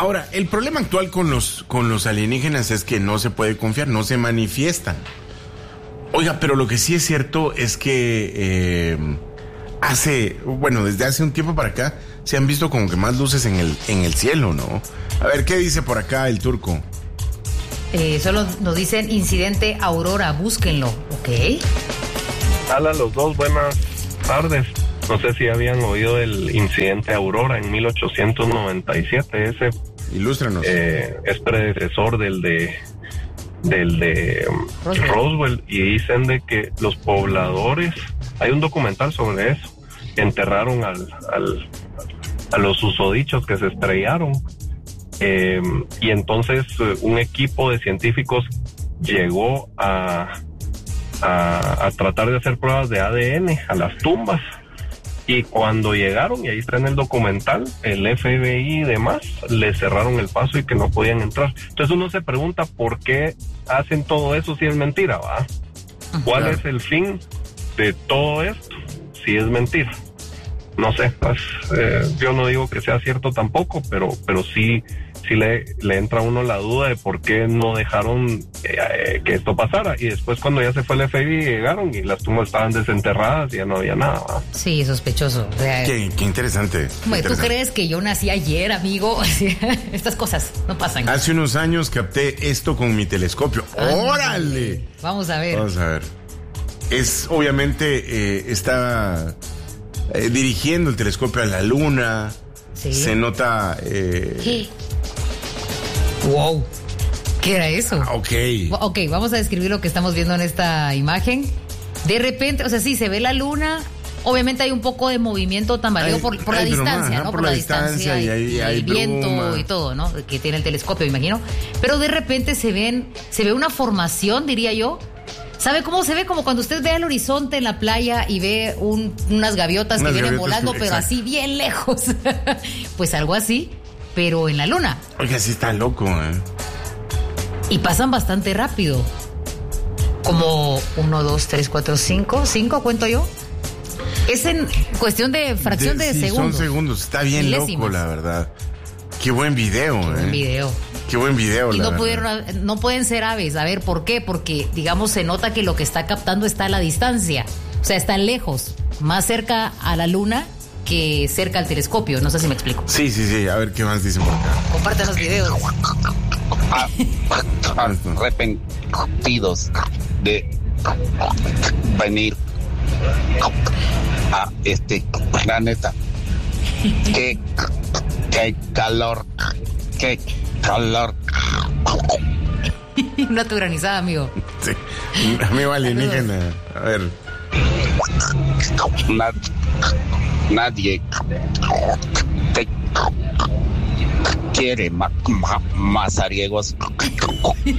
Ahora, el problema actual con los alienígenas es que no se puede confiar, no se manifiestan. Oiga, pero lo que sí es cierto es que desde hace un tiempo para acá se han visto como que más luces en el cielo, ¿no? A ver, ¿qué dice por acá el turco? Solo nos dicen incidente Aurora, búsquenlo, ¿ok? Hola los dos, buenas tardes. No sé si habían oído el incidente Aurora en 1897. Ese ilústranos. Es predecesor del de Roswell, y dicen de que los pobladores, hay un documental sobre eso, enterraron a los susodichos que se estrellaron, y entonces un equipo de científicos llegó a tratar de hacer pruebas de ADN a las tumbas, y cuando llegaron, y ahí está en el documental, el FBI y demás le cerraron el paso y que no podían entrar. Entonces uno se pregunta por qué hacen todo eso si es mentira, ¿va? ¿Cuál es el fin de todo esto si es mentira? No sé, pues, yo no digo que sea cierto tampoco, pero sí le entra a uno la duda de por qué no dejaron que esto pasara. Y después, cuando ya se fue el FBI, llegaron y las tumbas estaban desenterradas y ya no había nada, ¿va? Sí, sospechoso. O sea, qué interesante. ¿Tú crees que yo nací ayer, amigo? Estas cosas no pasan. Hace unos años capté esto con mi telescopio. ¡Órale! Vamos a ver. Es, obviamente, está dirigiendo el telescopio a la luna. Sí. Se nota... ¿Qué? Wow. ¿Qué era eso? Ok, vamos a describir lo que estamos viendo en esta imagen. De repente, o sea, sí, se ve la luna. Obviamente hay un poco de movimiento tambaleo por la distancia, ¿no? Por la distancia y hay viento bruma. Y todo, ¿no? Que tiene el telescopio, me imagino. Pero de repente se ve una formación, diría yo. ¿Sabe cómo se ve? Como cuando usted ve al horizonte en la playa y ve unas gaviotas que vienen volando, pero exacto, así bien lejos. Pues algo así, pero en la luna. Oiga, sí está loco, Y pasan bastante rápido. Como 1, 2, 3, 4, 5. 5 cuento yo. Es en cuestión de fracción de segundos. Son segundos, está bien milésimas. Loco, la verdad. Qué buen video, Qué buen video, y no pueden ser aves. A ver, ¿por qué? Porque, digamos, se nota que lo que está captando está a la distancia. O sea, está lejos, más cerca a la luna que cerca al telescopio. No sé si me explico. Sí. A ver, ¿qué más dicen por acá? Compartan los videos. Arrepentidos de venir a este planeta. Qué calor. Una granizada, amigo. Sí. Amigo alienígena. A ver. Nadie te quiere, mazariegos.